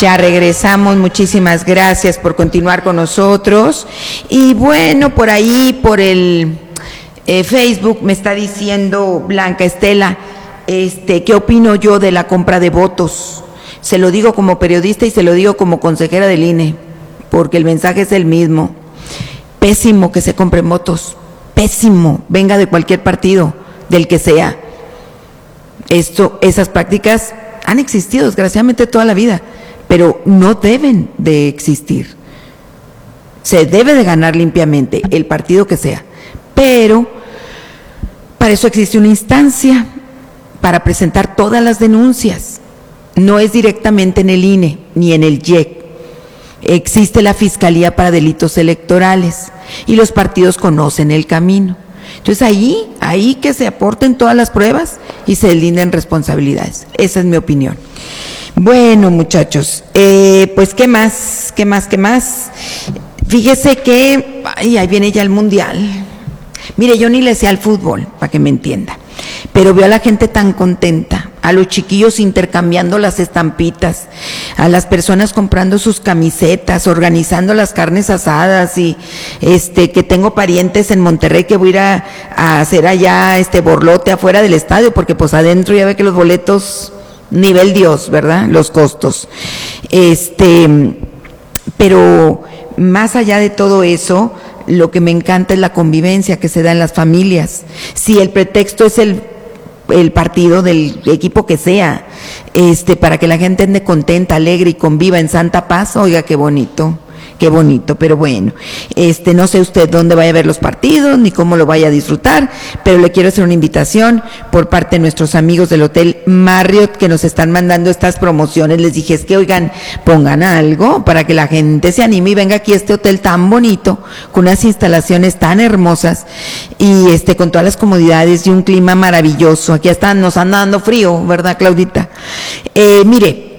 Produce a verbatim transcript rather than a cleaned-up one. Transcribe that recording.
Ya regresamos, muchísimas gracias por continuar con nosotros. Y bueno, por ahí, por el eh, Facebook, me está diciendo Blanca Estela, este, ¿qué opino yo de la compra de votos? Se lo digo como periodista y se lo digo como consejera del I N E, porque el mensaje es el mismo. Pésimo que se compren votos, pésimo, venga de cualquier partido, del que sea. Esto, esas prácticas han existido desgraciadamente toda la vida, pero no deben de existir. Se debe de ganar limpiamente, el partido que sea, pero para eso existe una instancia, para presentar todas las denuncias. No es directamente en el I N E ni en el I E C. Existe la Fiscalía para Delitos Electorales y los partidos conocen el camino. Entonces ahí, ahí que se aporten todas las pruebas y se deslinden responsabilidades. Esa es mi opinión. Bueno, muchachos, eh, pues qué más, qué más, qué más. Fíjese que, ay, ahí viene ya el Mundial. Mire, yo ni le sé al fútbol, para que me entienda, pero veo a la gente tan contenta, a los chiquillos intercambiando las estampitas, a las personas comprando sus camisetas, organizando las carnes asadas, y este que tengo parientes en Monterrey que voy a ir a, a hacer allá este borlote afuera del estadio, porque pues adentro ya ve que los boletos, nivel Dios, ¿verdad? Los costos. Este, pero más allá de todo eso, lo que me encanta es la convivencia que se da en las familias. Si el pretexto es el el partido del equipo que sea, este, para que la gente ande contenta, alegre y conviva en santa paz, oiga, qué bonito, qué bonito, pero bueno, este, no sé usted dónde vaya a ver los partidos, ni cómo lo vaya a disfrutar, pero le quiero hacer una invitación por parte de nuestros amigos del Hotel Marriott, que nos están mandando estas promociones. Les dije, es que oigan, pongan algo para que la gente se anime y venga aquí a este hotel tan bonito, con unas instalaciones tan hermosas, y este, con todas las comodidades y un clima maravilloso. Aquí hasta nos anda dando frío, ¿verdad, Claudita? Eh, mire,